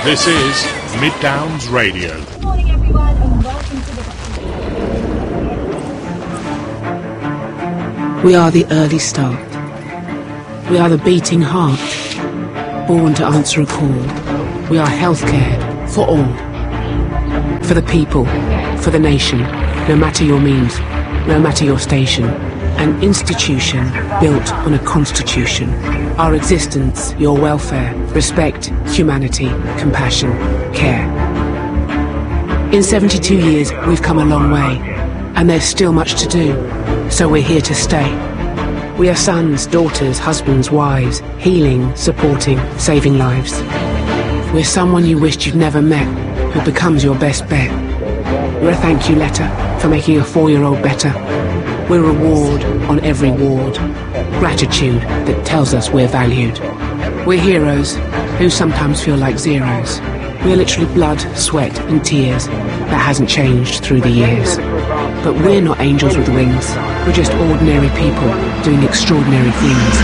This is Mid Downs Radio. Good morning, everyone, and welcome to the... We are the early start. We are the beating heart, born to answer a call. We are healthcare for all. For the people, for the nation, no matter your means, no matter your station. An institution built on a constitution. Our existence, your welfare, respect, humanity, compassion, care. In 72 years, we've come a long way, and there's still much to do, so we're here to stay. We are sons, daughters, husbands, wives, healing, supporting, saving lives. We're someone you wished you'd never met, who becomes your best bet. We're a thank you letter for making a 4-year-old better. We're a reward on every ward. Gratitude that tells us we're valued. We're heroes who sometimes feel like zeros. We're literally blood, sweat and tears. That hasn't changed through the years. But we're not angels with wings. We're just ordinary people doing extraordinary things.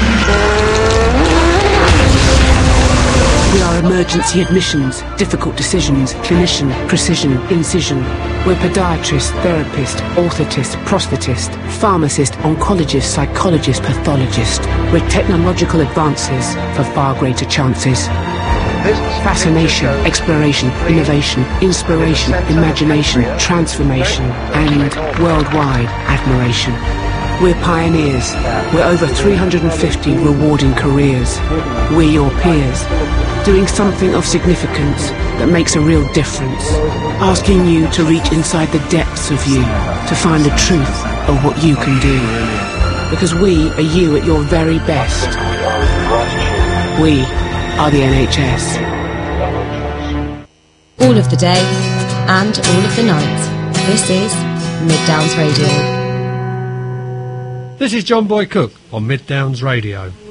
We are emergency admissions, difficult decisions, clinician, precision, incision. We're podiatrist, therapist, orthotist, prosthetist, pharmacist, oncologist, psychologist, pathologist. We're technological advances for far greater chances. Fascination, exploration, innovation, inspiration, imagination, transformation, and worldwide admiration. We're pioneers. We're over 350 rewarding careers. We're your peers, doing something of significance that makes a real difference, asking you to reach inside the depths of you to find the truth of what you can do. Because we are you at your very best. We are the NHS. All of the day and all of the night. This is Mid Downs Radio. This is John Boy Cook on Mid Downs Radio.